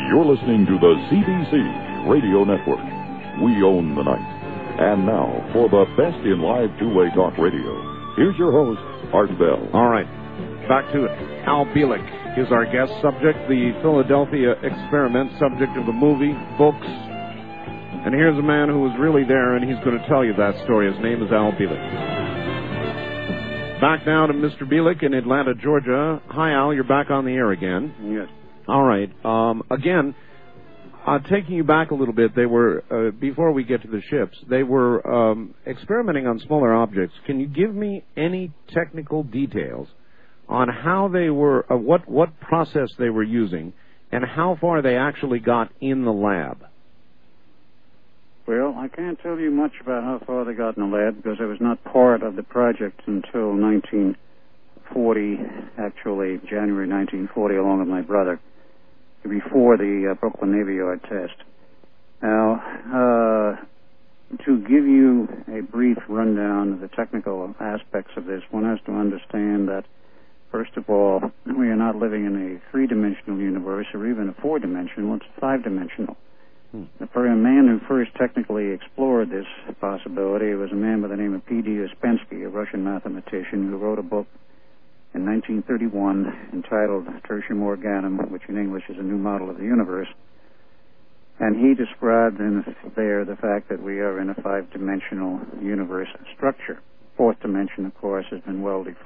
You're listening to the CBC Radio Network. We own the night. And now, for the best in live two-way talk radio, here's your host, Art Bell. All right, back to it. Al Bielek is our guest subject, the Philadelphia experiment, subject of the movie, books. And here's a man who was really there, and he's going to tell you that story. His name is Al Bielek. Back now to Mr. Bielek in Atlanta, Georgia. Hi, Al. You're back on the air again. Yes. All right. Again, taking you back a little bit, they were, before we get to the ships, they were experimenting on smaller objects. Can you give me any technical details on how they were, what process they were using, and how far they actually got in the lab? Well, I can't tell you much about how far they got in the lab because I was not part of the project until 1940, actually January 1940, along with my brother, before the Brooklyn Navy Yard test. Now, to give you a brief rundown of the technical aspects of this, one has to understand that, first of all, we are not living in a three-dimensional universe or even a four-dimensional, it's five-dimensional. The man who first technically explored this possibility was a man by the name of P.D. Ouspensky, a Russian mathematician, who wrote a book in 1931 entitled Tertium Organum, which in English is a new model of the universe. And he described in there the fact that we are in a five-dimensional universe structure. Fourth dimension, of course, has been well defined.